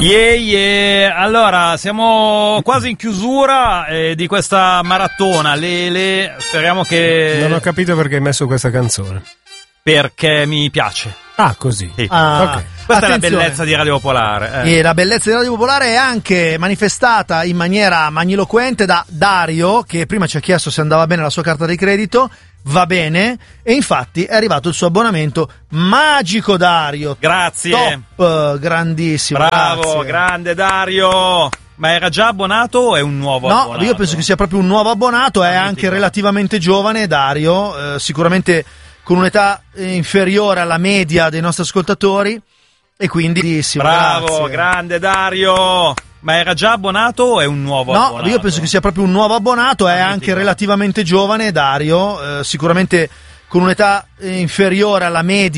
Yeah, yeah. Allora, siamo quasi in chiusura di questa maratona. Lele, speriamo che... Non ho capito perché hai messo questa canzone. Perché mi piace. Ah, così. Sì. Okay. Questa è la bellezza di Radio Popolare. E la bellezza di Radio Popolare è anche manifestata in maniera magniloquente da Dario, che prima ci ha chiesto se andava bene la sua carta di credito. Va bene, e infatti è arrivato il suo abbonamento magico. Dario, grazie, top, grandissimo, bravo, grazie. Grande Dario. Ma era già abbonato o è un nuovo abbonato? No, io penso che sia proprio un nuovo abbonato. È anche relativamente giovane Dario, sicuramente con un'età inferiore alla media dei nostri ascoltatori, e quindi bravo, grazie. Grande Dario. Ma era già abbonato o è un nuovo abbonato? No, io penso che sia proprio un nuovo abbonato. È anche relativamente giovane Dario, sicuramente con un'età inferiore alla media